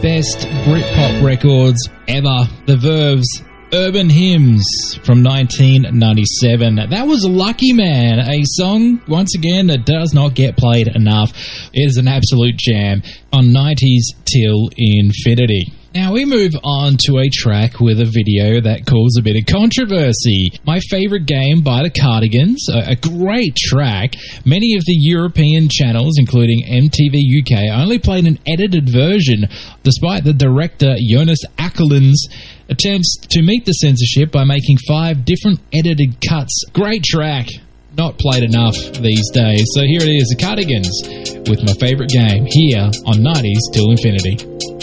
best Britpop records ever. The Verve's Urban Hymns from 1997. That was Lucky Man, a song, once again, that does not get played enough. It is an absolute jam on 90s till infinity. Now we move on to a track with a video that caused a bit of controversy. My Favorite Game by the Cardigans, a great track. Many of the European channels, including MTV UK, only played an edited version, despite the director Jonas Ackerland's attempts to meet the censorship by making 5 different edited cuts. Great track, not played enough these days. So here it is, the Cardigans with My Favorite Game, here on 90s till infinity.